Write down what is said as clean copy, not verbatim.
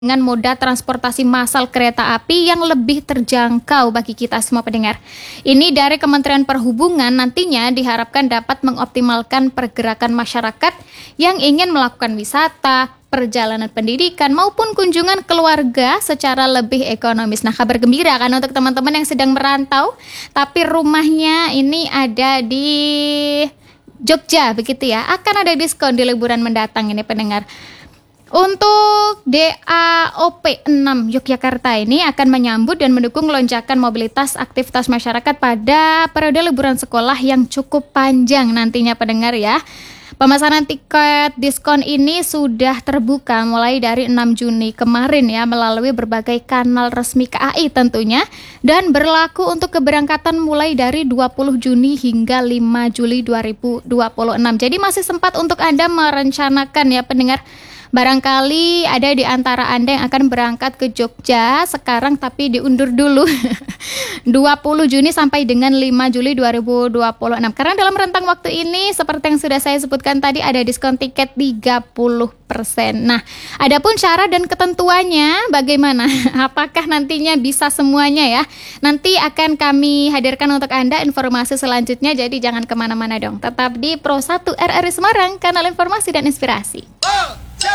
dengan moda transportasi massal kereta api yang lebih terjangkau bagi kita semua pendengar. Ini dari Kementerian Perhubungan nantinya diharapkan dapat mengoptimalkan pergerakan masyarakat yang ingin melakukan wisata, perjalanan pendidikan maupun kunjungan keluarga secara lebih ekonomis. Nah, kabar gembira kan untuk teman-teman yang sedang merantau tapi rumahnya ini ada di Jogja begitu ya. Akan ada diskon di liburan mendatang ini pendengar. Untuk DAOP 6 Yogyakarta ini akan menyambut dan mendukung lonjakan mobilitas aktivitas masyarakat pada periode liburan sekolah yang cukup panjang nantinya pendengar ya. Pemesanan tiket diskon ini sudah terbuka mulai dari 6 Juni kemarin ya melalui berbagai kanal resmi KAI tentunya dan berlaku untuk keberangkatan mulai dari 20 Juni hingga 5 Juli 2026. Jadi masih sempat untuk Anda merencanakan ya pendengar. Barangkali ada di antara Anda yang akan berangkat ke Jogja sekarang tapi diundur dulu 20 Juni sampai dengan 5 Juli 2026. Karena dalam rentang waktu ini seperti yang sudah saya sebutkan tadi ada diskon tiket 30%. Nah, adapun syarat dan ketentuannya bagaimana? Apakah nantinya bisa semuanya ya? Nanti akan kami hadirkan untuk Anda informasi selanjutnya, jadi jangan kemana-mana dong. Tetap di Pro 1 RRI Semarang, kanal informasi dan inspirasi.